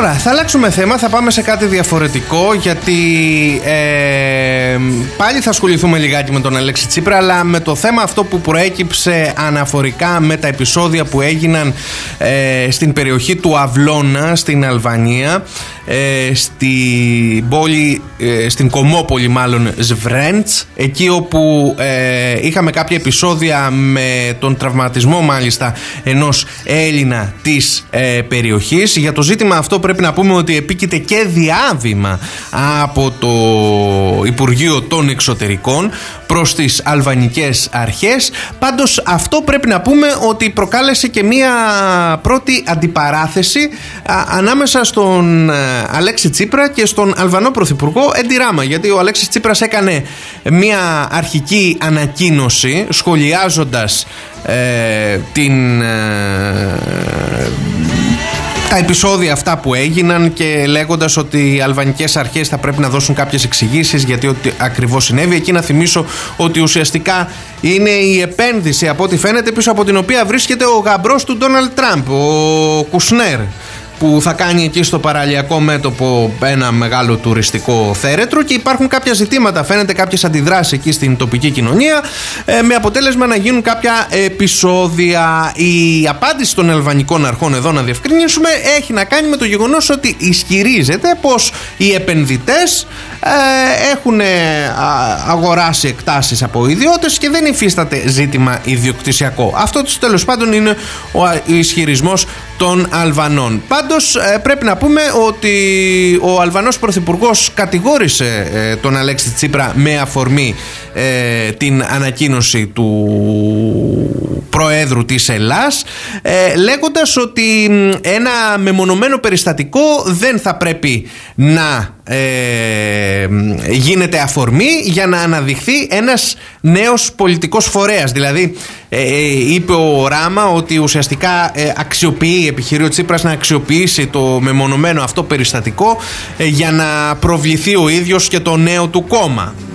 Τώρα θα αλλάξουμε θέμα, θα πάμε σε κάτι διαφορετικό, γιατί πάλι θα ασχοληθούμε λιγάκι με τον Αλέξη Τσίπρα, αλλά με το θέμα αυτό που προέκυψε αναφορικά με τα επεισόδια που έγιναν στην περιοχή του Αυλώνα στην Αλβανία, στην πόλη, στην Κομόπολη μάλλον, Σβρέντς, εκεί όπου είχαμε κάποια επεισόδια με τον τραυματισμό μάλιστα ενός Έλληνα της περιοχής. Για το ζήτημα αυτό πρέπει να πούμε ότι επίκειται και διάβημα από το Υπουργείο των Εξωτερικών προς τις αλβανικές αρχές. Πάντως αυτό πρέπει να πούμε ότι προκάλεσε και μία πρώτη αντιπαράθεση ανάμεσα στον Αλέξη Τσίπρα και στον Αλβανό Πρωθυπουργό Έντι Ράμα, γιατί ο Αλέξης Τσίπρας έκανε μία αρχική ανακοίνωση σχολιάζοντας τα επεισόδια αυτά που έγιναν και λέγοντας ότι οι αλβανικές αρχές θα πρέπει να δώσουν κάποιες εξηγήσεις γιατί ό,τι ακριβώς συνέβη. Εκεί να θυμίσω ότι ουσιαστικά είναι η επένδυση, από ό,τι φαίνεται, πίσω από την οποία βρίσκεται ο γαμπρός του Ντόναλντ Τραμπ, ο Κουσνέρ, που θα κάνει εκεί στο παραλιακό μέτωπο ένα μεγάλο τουριστικό θέρετρο, και υπάρχουν κάποια ζητήματα, φαίνεται κάποιες αντιδράσεις εκεί στην τοπική κοινωνία, με αποτέλεσμα να γίνουν κάποια επεισόδια. Η απάντηση των αλβανικών αρχών, εδώ να διευκρινίσουμε, έχει να κάνει με το γεγονός ότι ισχυρίζεται πως οι επενδυτές έχουν αγοράσει εκτάσεις από ιδιώτες και δεν υφίσταται ζήτημα ιδιοκτησιακό. Αυτό τέλος πάντων είναι ο ισχυρισμός των Αλβανών. Πάντως πρέπει να πούμε ότι ο Αλβανός Πρωθυπουργός κατηγόρησε τον Αλέξη Τσίπρα με αφορμή την ανακοίνωση του Προέδρου της Ελλάς, λέγοντας ότι ένα μεμονωμένο περιστατικό δεν θα πρέπει να γίνεται αφορμή για να αναδειχθεί ένας νέος πολιτικός φορέας. Δηλαδή είπε ο Ράμα ότι ουσιαστικά επιχειρεί ο Τσίπρας να αξιοποιήσει το μεμονωμένο αυτό περιστατικό για να προβληθεί ο ίδιος και το νέο του κόμμα.